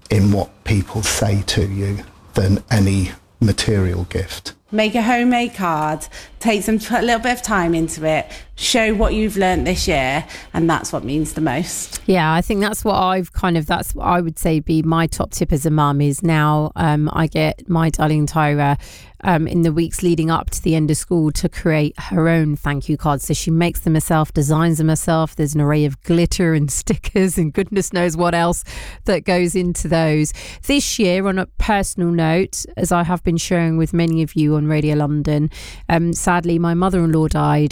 in what people say to you than any material gift. Make a homemade card, put a little bit of time into it, show what you've learnt this year, and that's what means the most. Yeah, I think that's what that's what I would say be my top tip as a mum is now I get my darling Tyra in the weeks leading up to the end of school to create her own thank you cards. So she makes them herself, designs them herself. There's an array of glitter and stickers and goodness knows what else that goes into those. This year, on a personal note, as I have been sharing with many of you on Radio London, sadly my mother-in-law died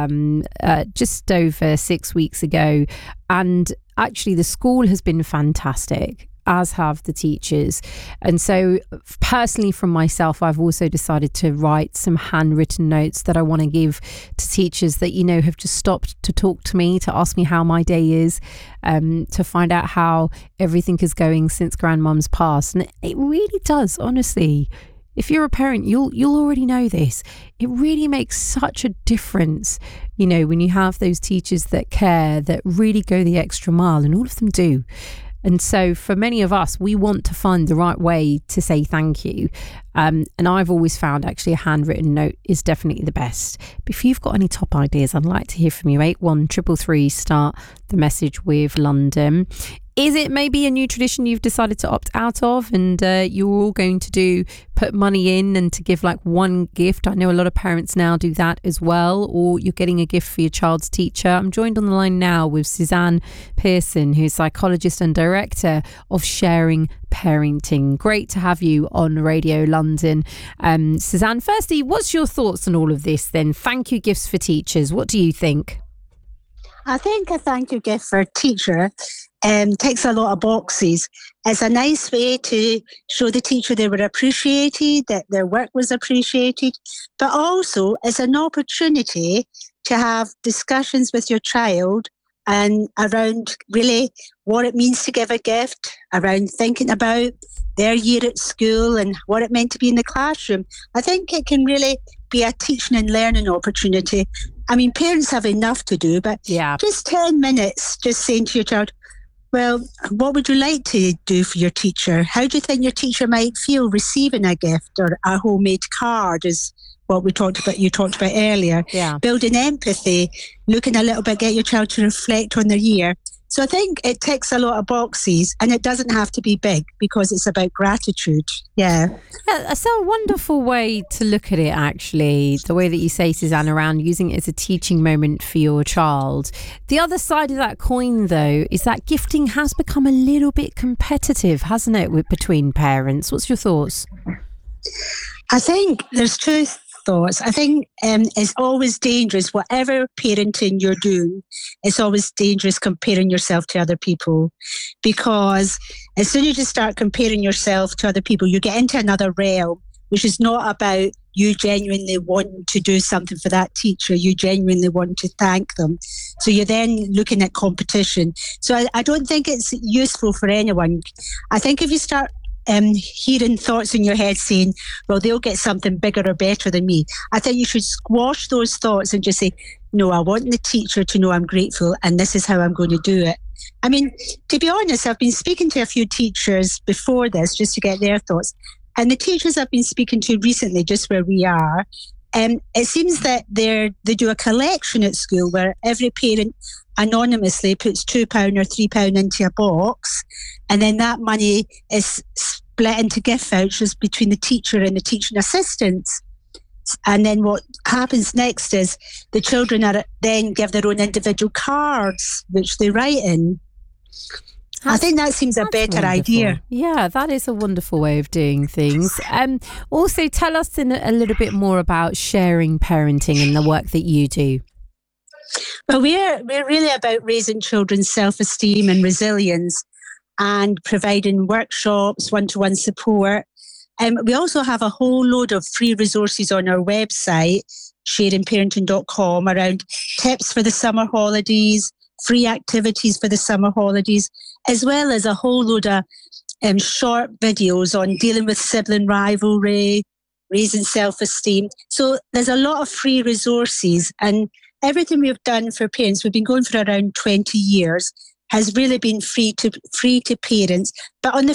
just over 6 weeks ago, and actually the school has been fantastic, as have the teachers. And so personally from myself, I've also decided to write some handwritten notes that I want to give to teachers that, you know, have just stopped to talk to me, to ask me how my day is, to find out how everything is going since grandmum's passed. And it really does, honestly. If you're a parent, you'll already know this. It really makes such a difference, you know, when you have those teachers that care, that really go the extra mile, and all of them do. And so for many of us, we want to find the right way to say thank you. And I've always found actually a handwritten note is definitely the best. But if you've got any top ideas, I'd like to hear from you. 81333, start the message with London. Is it maybe a new tradition you've decided to opt out of, and you're all going to put money in and to give like one gift? I know a lot of parents now do that as well, or you're getting a gift for your child's teacher. I'm joined on the line now with Suzanne Pearson, who's psychologist and director of Sharing Parenting. Great to have you on Radio London. Suzanne, firstly, what's your thoughts on all of this then? Thank you gifts for teachers. What do you think? I think a thank you gift for a teacher ticks a lot of boxes. It's a nice way to show the teacher they were appreciated, that their work was appreciated, but also it's an opportunity to have discussions with your child and around really what it means to give a gift, around thinking about their year at school and what it meant to be in the classroom. I think it can really be a teaching and learning opportunity. I mean, parents have enough to do, but just 10 minutes just saying to your child, well, what would you like to do for your teacher? How do you think your teacher might feel receiving a gift or a homemade card is what you talked about earlier. Yeah. Building empathy, looking a little bit, get your child to reflect on their year. So I think it ticks a lot of boxes, and it doesn't have to be big because it's about gratitude. Yeah, that's a wonderful way to look at it, actually, the way that you say, Suzanne, around using it as a teaching moment for your child. The other side of that coin, though, is that gifting has become a little bit competitive, hasn't it, between parents? What's your thoughts? I think there's two thoughts. I think it's always dangerous, whatever parenting you're doing, it's always dangerous comparing yourself to other people, because as soon as you start comparing yourself to other people, you get into another realm, which is not about you genuinely wanting to do something for that teacher, you genuinely want to thank them. So you're then looking at competition. So I don't think it's useful for anyone. I think if you start hearing thoughts in your head saying, well, they'll get something bigger or better than me, I think you should squash those thoughts and just say, no, I want the teacher to know I'm grateful and this is how I'm going to do it. I mean, to be honest, I've been speaking to a few teachers before this just to get their thoughts. And the teachers I've been speaking to recently, just where we are, it seems that they do a collection at school where every parent anonymously puts £2 or £3 into a box, and then that money is split into gift vouchers between the teacher and the teaching assistants. And then what happens next is the children then give their own individual cards, which they write in. I think that seems a better wonderful idea. Yeah, that is a wonderful way of doing things. Also, tell us a little bit more about Sharing Parenting and the work that you do. Well, we're really about raising children's self-esteem and resilience and providing workshops, one-to-one support. We also have a whole load of free resources on our website, sharingparenting.com, around tips for the summer holidays, free activities for the summer holidays, as well as a whole load of short videos on dealing with sibling rivalry, raising self-esteem. So there's a lot of free resources, and everything we've done for parents, we've been going for around 20 years, has really been free to parents. But on the